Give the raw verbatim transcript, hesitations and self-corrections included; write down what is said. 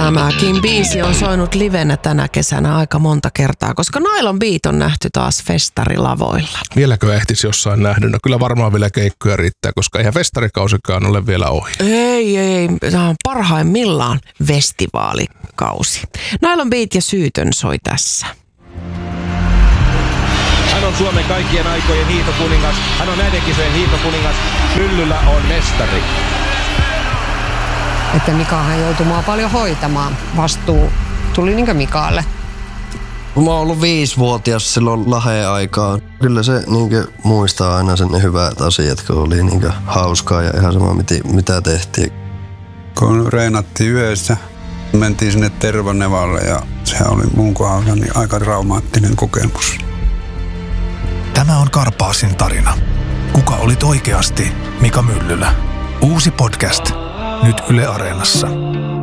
Tämäkin biisi on soinut livenä tänä kesänä aika monta kertaa, koska Nylon Beat on nähty taas festarilavoilla. Vieläkö ehtisi jossain nähdä? No kyllä varmaan vielä keikkoja riittää, koska eihän festarikausikaan ole vielä ohi. Ei, ei. Tämä on parhaimmillaan festivaalikausi. Nylon Beat ja Syytön soi tässä. Hän on Suomen kaikkien aikojen hiihtokuningas. Hän on näiden kisojen hiihtokuningas. Myllyllä on mestari. Että Mikahan joutui mua paljon hoitamaan. Vastuu tuli niinkö Mikaalle? Mä oon ollut viisivuotias silloin Laheen aikaan. Kyllä se niinkö muistaa aina sen ne hyvät asiat, kun oli niinkö hauskaa ja ihan sama mitä tehtiin. Kun reenattiin yössä, mentiin sinne Tervanevalle ja se oli mun kohdalla niin aika traumaattinen kokemus. Tämä on Karpaasin tarina. Kuka olit oikeasti Mika Myllylä? Uusi podcast. Nyt Yle Areenassa.